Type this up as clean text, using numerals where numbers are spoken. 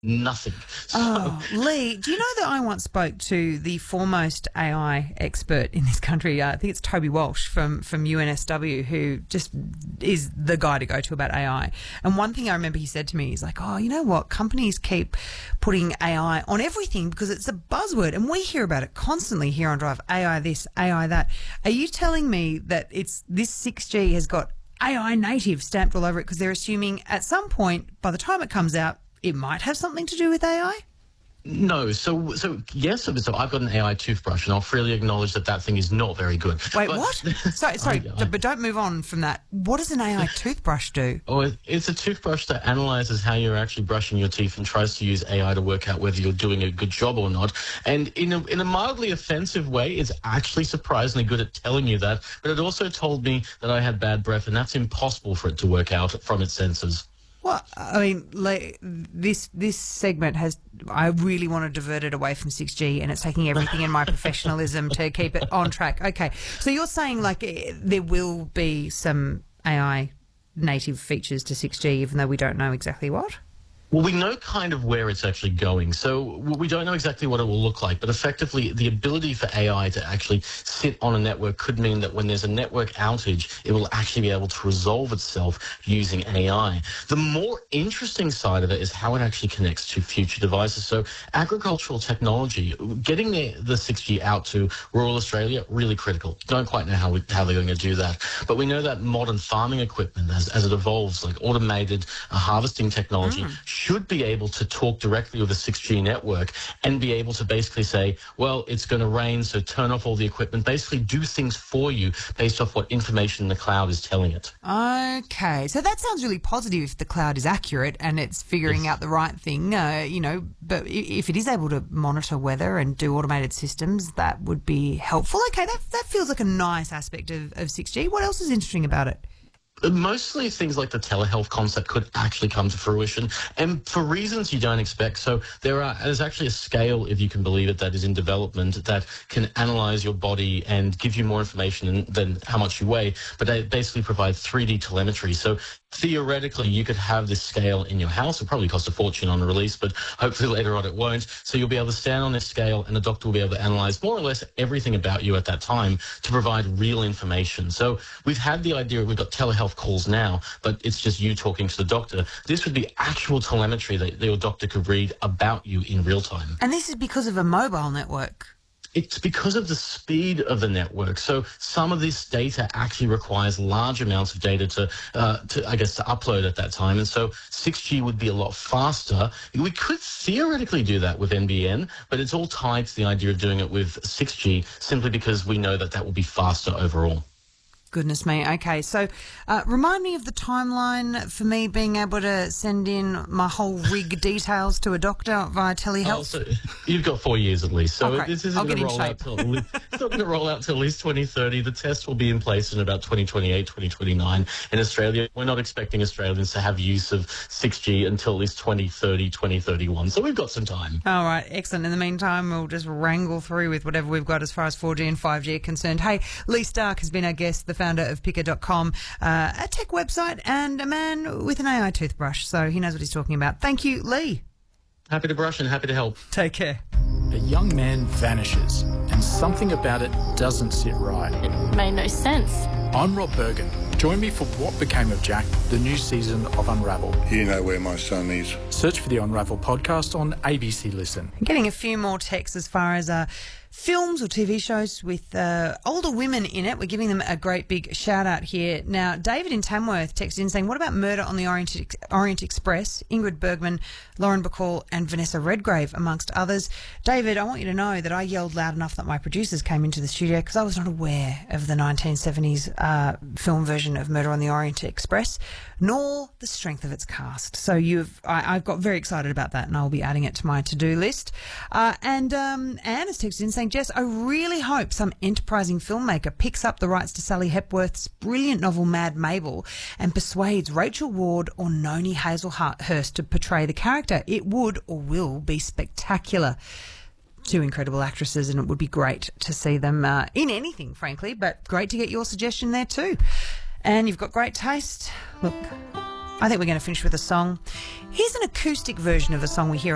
nothing. So, Oh, Lee, do you know that I once spoke to the foremost AI expert in this country? I think it's Toby Walsh from UNSW, who just is the guy to go to about AI. And one thing I remember he said to me, he's like, oh, you know what? Companies keep putting AI on everything because it's a buzzword, and we hear about it constantly here on Drive. AI this, AI that. Are you telling me that it's this 6G has got AI native stamped all over it because they're assuming at some point, by the time it comes out, it might have something to do with AI? no, yes, so I've got an AI toothbrush, and I'll freely acknowledge that thing is not very good. Wait, But- what? Sorry, but don't move on from that. What does an AI toothbrush do? Oh, it's a toothbrush that analyzes how you're actually brushing your teeth and tries to use AI to work out whether you're doing a good job or not. And in a mildly offensive way, it's actually surprisingly good at telling you that. But it also told me that I had bad breath, and that's impossible for it to work out from its sensors. Well, I mean, this segment has. I really want to divert it away from 6G, and it's taking everything in my professionalism to keep it on track. Okay, so you're saying there will be some AI native features to 6G, even though we don't know exactly what? Well, we know kind of where it's actually going. So we don't know exactly what it will look like, but effectively the ability for AI to actually sit on a network could mean that when there's a network outage, it will actually be able to resolve itself using AI. The more interesting side of it is how it actually connects to future devices. So agricultural technology, getting the 6G out to rural Australia, really critical. Don't quite know how they're going to do that. But we know that modern farming equipment, as it evolves, like automated harvesting technology, should be able to talk directly with a 6G network and be able to basically say, well, it's going to rain, so turn off all the equipment, basically do things for you based off what information the cloud is telling it. Okay, so that sounds really positive if the cloud is accurate and it's figuring out the right thing, but if it is able to monitor weather and do automated systems, that would be helpful. Okay, that feels like a nice aspect of 6G. What else is interesting about it? Mostly things like the telehealth concept could actually come to fruition, and for reasons you don't expect. So there's actually a scale, if you can believe it, that is in development that can analyze your body and give you more information than how much you weigh, but they basically provide 3D telemetry. So theoretically, you could have this scale in your house. It'll probably cost a fortune on the release, but hopefully later on it won't. So you'll be able to stand on this scale, and the doctor will be able to analyze more or less everything about you at that time to provide real information. So we've had the idea, we've got telehealth calls now, but it's just you talking to the doctor. This would be actual telemetry that your doctor could read about you in real time. And this is because of a mobile network. It's because of the speed of the network. So some of this data actually requires large amounts of data to upload at that time. And so 6G would be a lot faster. We could theoretically do that with NBN, but it's all tied to the idea of doing it with 6G simply because we know that will be faster overall. Goodness me. Okay, so remind me of the timeline for me being able to send in my whole rig details to a doctor via telehealth. Oh, so you've got 4 years at least. So okay. This isn't going to roll out till it's not going to roll out till at least 2030. The test will be in place in about 2028, 2029 in Australia. We're not expecting Australians to have use of 6G until at least 2030, 2031. So we've got some time. All right, excellent. In the meantime, we'll just wrangle through with whatever we've got as far as 4G and 5G are concerned. Hey, Lee Stark has been our guest, the founder of Picker.com, a tech website, and a man with an AI toothbrush, so he knows what he's talking about. Thank you, Lee. Happy to brush and happy to help. Take care. A young man vanishes, and something about it doesn't sit right. It made no sense. I'm Rob Bergen. Join me for What Became of Jack, the new season of Unravel. You know where my son is. Search for the Unravel podcast on ABC Listen. Getting a few more texts as far as films or TV shows with older women in it. We're giving them a great big shout out here. Now, David in Tamworth texted in saying, what about Murder on the Orient Express? Ingrid Bergman, Lauren Bacall and Vanessa Redgrave, amongst others. David, I want you to know that I yelled loud enough that my producers came into the studio because I was not aware of the 1970s film version of Murder on the Orient Express, nor the strength of its cast. So I've got very excited about that, and I'll be adding it to my to-do list. And Anne has texted in saying, Jess, I really hope some enterprising filmmaker picks up the rights to Sally Hepworth's brilliant novel Mad Mabel and persuades Rachel Ward or Noni Hazelhurst to portray the character. It would or will be spectacular. Two incredible actresses, and it would be great to see them in anything, frankly, but great to get your suggestion there too. And you've got great taste. Look, I think we're going to finish with a song. Here's an acoustic version of a song we hear